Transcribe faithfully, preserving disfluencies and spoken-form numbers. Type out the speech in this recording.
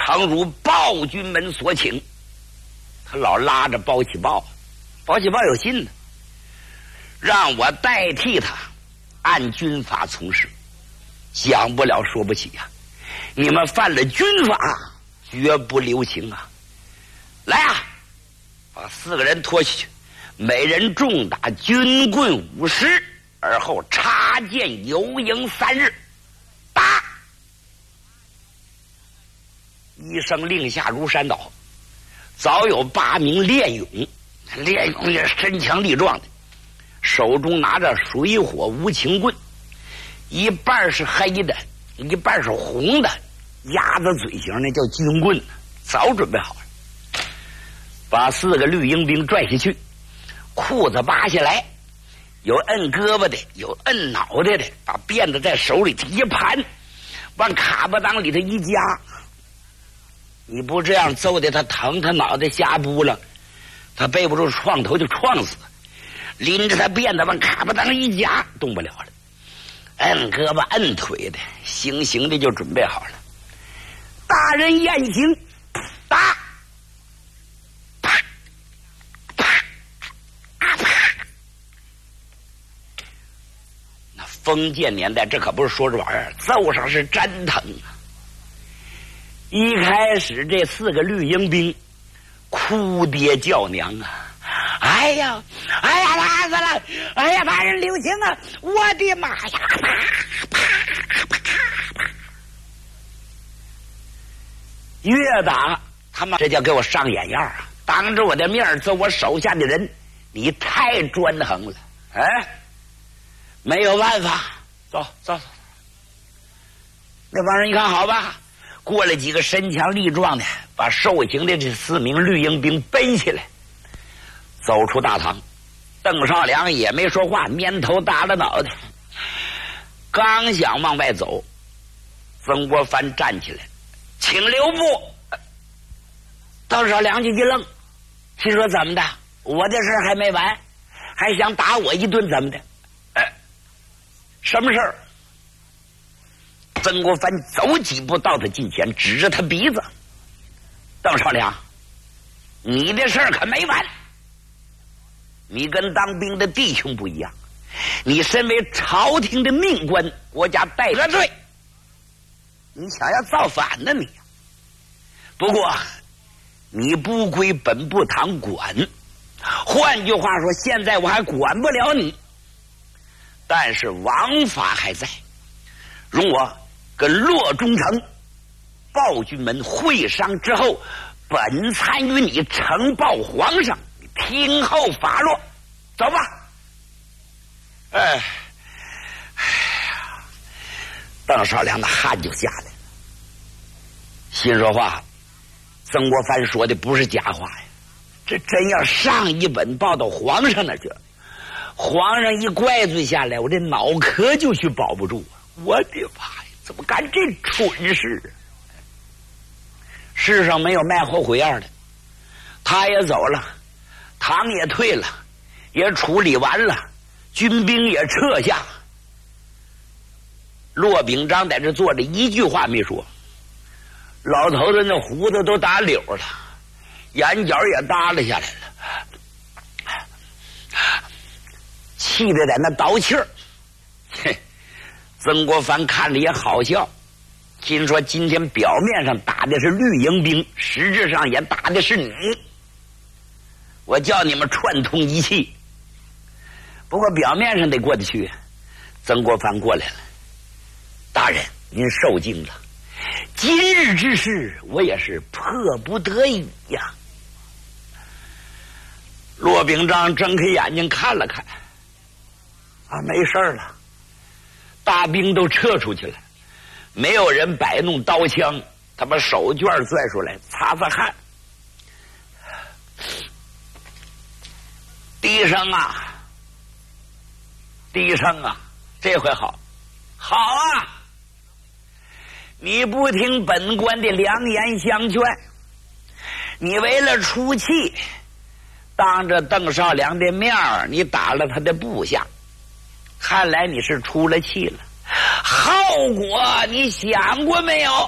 诚如暴君们所请。他老拉着包启豹，包启豹有信呢，让我代替他按军法从事。讲不了说不起呀、啊，你们犯了军法，绝不留情啊！来啊，把四个人拖下去，每人重打军棍五十，而后插剑游营三日。打！一声令下如山倒，早有八名练勇，练勇也身强力壮的，手中拿着水火无情棍，一半是黑的，一半是红的，鸭子嘴型那叫金棍，早准备好了。把四个绿营兵拽下去，裤子扒下来，有摁胳膊的，有摁脑袋的，把辫子在手里一盘，往卡巴裆里头一夹。你不这样揍的他疼，他脑袋瞎扑了，他背不住撞头就撞死。拎着他辫子往卡巴裆一夹，动不了了。摁胳膊摁腿的，行刑的就准备好了。大人验刑，打！啪啪啊啪！那封建年代，这可不是说这玩意儿，揍上是真疼啊！一开始这四个绿营兵哭爹叫娘啊！哎呀，哎呀，打死了！哎呀，大人留情啊！我的妈呀！啪啪啪啪！越打他妈这叫给我上眼药啊！当着我的面揍我手下的人，你太专横了！哎，没有办法，走走走。那帮人一看好吧，过来几个身强力壮的，把受刑的这四名绿营兵背起来，走出大堂。邓少良也没说话，面头耷拉脑袋，刚想往外走，曾国藩站起来，请留步。邓少良就一愣，心说怎么的，我的事还没完，还想打我一顿怎么的？哎，什么事儿？曾国藩走几步到他近前，指着他鼻子：邓少良，你的事儿可没完，你跟当兵的弟兄不一样，你身为朝廷的命官，国家代得罪，你想要造反呢你？不过你不归本部堂管，换句话说，现在我还管不了你，但是王法还在，容我跟洛中丞、暴君们会商之后，本参与你呈报皇上，听候发落。走吧。哎，哎呀，邓少良的汗就下来了，心说话，曾国藩说的不是假话呀，这真要上一本报到皇上那去，皇上一怪罪下来，我这脑壳就去保不住啊！我的妈呀，怎么干这蠢事啊？世上没有卖后悔药的，他也走了，堂也退了，也处理完了，军兵也撤下。骆秉章在这坐着，一句话没说，老头子那胡子都打绺了，眼角也耷拉下来了，气得在那倒气儿。曾国藩看着也好笑，心说今天表面上打的是绿营兵，实质上也打的是你，我叫你们串通一气。不过表面上得过得去。曾国藩过来了，大人您受惊了，今日之事我也是迫不得已呀。骆秉章睁开眼睛看了看，啊，没事了，大兵都撤出去了，没有人摆弄刀枪，他把手绢拽出来擦擦汗。低声啊，低声啊，这回好，好啊！你不听本官的良言相劝，你为了出气，当着邓少良的面儿，你打了他的部下，看来你是出了气了，后果你想过没有？